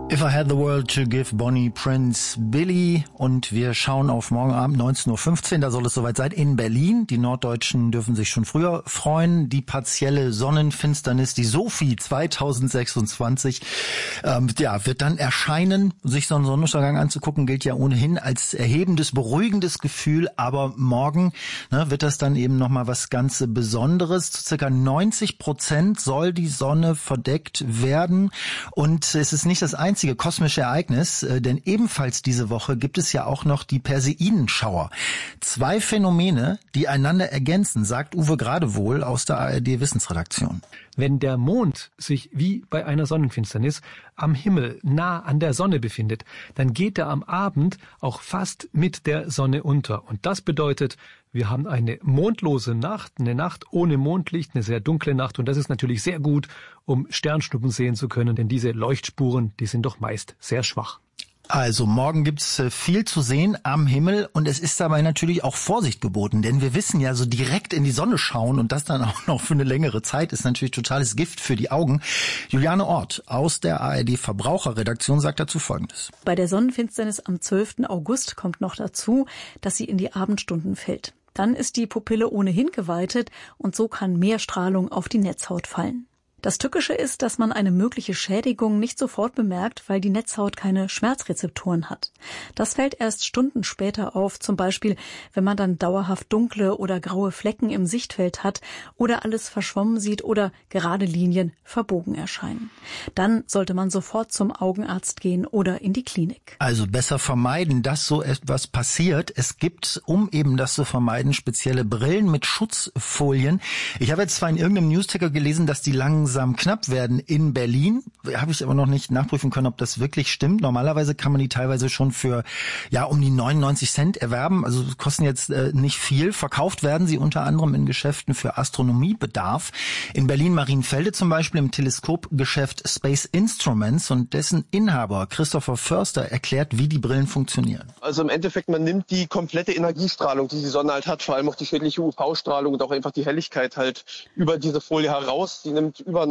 If I Had the World to Give, Bonnie Prince Billy. Und wir schauen auf morgen Abend 19.15 Uhr. Da soll es soweit sein in Berlin. Die Norddeutschen dürfen sich schon früher freuen. Die partielle Sonnenfinsternis, die Sophie 2026, wird dann erscheinen. Sich so einen Sonnenuntergang anzugucken, gilt ja ohnehin als erhebendes, beruhigendes Gefühl. Aber morgen wird das dann eben nochmal was ganz Besonderes. Zu circa 90% soll die Sonne verdeckt werden. Und es ist nicht das einzige kosmische Ereignis, denn ebenfalls diese Woche gibt es ja auch noch die Perseidenschauer. 2 Phänomene, die einander ergänzen, sagt Uwe Gradewohl aus der ARD-Wissensredaktion. Wenn der Mond sich wie bei einer Sonnenfinsternis am Himmel nah an der Sonne befindet, dann geht er am Abend auch fast mit der Sonne unter. Und das bedeutet, wir haben eine mondlose Nacht, eine Nacht ohne Mondlicht, eine sehr dunkle Nacht. Und das ist natürlich sehr gut, um Sternschnuppen sehen zu können, denn diese Leuchtspuren, die sind doch meist sehr schwach. Also morgen gibt's viel zu sehen am Himmel und es ist dabei natürlich auch Vorsicht geboten, denn wir wissen ja, so direkt in die Sonne schauen und das dann auch noch für eine längere Zeit ist natürlich totales Gift für die Augen. Juliane Ort aus der ARD Verbraucherredaktion sagt dazu Folgendes. Bei der Sonnenfinsternis am 12. August kommt noch dazu, dass sie in die Abendstunden fällt. Dann ist die Pupille ohnehin geweitet und so kann mehr Strahlung auf die Netzhaut fallen. Das Tückische ist, dass man eine mögliche Schädigung nicht sofort bemerkt, weil die Netzhaut keine Schmerzrezeptoren hat. Das fällt erst Stunden später auf, zum Beispiel, wenn man dann dauerhaft dunkle oder graue Flecken im Sichtfeld hat oder alles verschwommen sieht oder gerade Linien verbogen erscheinen. Dann sollte man sofort zum Augenarzt gehen oder in die Klinik. Also besser vermeiden, dass so etwas passiert. Es gibt, um eben das zu vermeiden, spezielle Brillen mit Schutzfolien. Ich habe jetzt zwar in irgendeinem Newsticker gelesen, dass die langsam knapp werden in Berlin. Habe ich aber noch nicht nachprüfen können, ob das wirklich stimmt. Normalerweise kann man die teilweise schon für um die 99 Cent erwerben. Also kosten jetzt nicht viel. Verkauft werden sie unter anderem in Geschäften für Astronomiebedarf. In Berlin-Marienfelde zum Beispiel im Teleskopgeschäft Space Instruments und dessen Inhaber Christopher Förster erklärt, wie die Brillen funktionieren. Also im Endeffekt, man nimmt die komplette Energiestrahlung, die die Sonne halt hat, vor allem auch die schädliche UV-Strahlung und auch einfach die Helligkeit halt über diese Folie heraus. Die nimmt über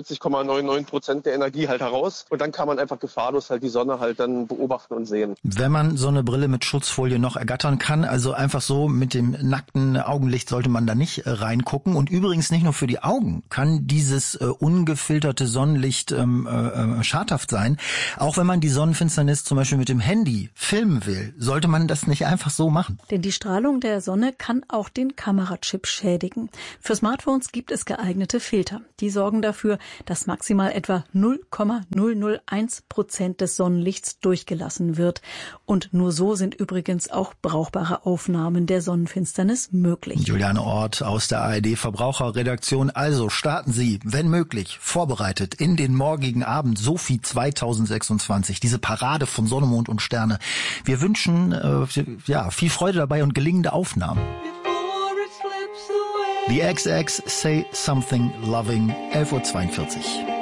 99,99% der Energie halt heraus und dann kann man einfach gefahrlos halt die Sonne halt dann beobachten und sehen. Wenn man so eine Brille mit Schutzfolie noch ergattern kann, also einfach so mit dem nackten Augenlicht sollte man da nicht reingucken. Und übrigens nicht nur für die Augen kann dieses ungefilterte Sonnenlicht schadhaft sein. Auch wenn man die Sonnenfinsternis zum Beispiel mit dem Handy filmen will, sollte man das nicht einfach so machen. Denn die Strahlung der Sonne kann auch den Kamerachip schädigen. Für Smartphones gibt es geeignete Filter. Die sorgen dafür, dass maximal etwa 0,001% des Sonnenlichts durchgelassen wird. Und nur so sind übrigens auch brauchbare Aufnahmen der Sonnenfinsternis möglich. Juliane Ort aus der ARD Verbraucherredaktion. Also starten Sie, wenn möglich, vorbereitet in den morgigen Abend Sophie 2026. Diese Parade von Sonne, Mond und Sterne. Wir wünschen viel Freude dabei und gelingende Aufnahmen. The XX Say Something Loving, 11.42 Uhr.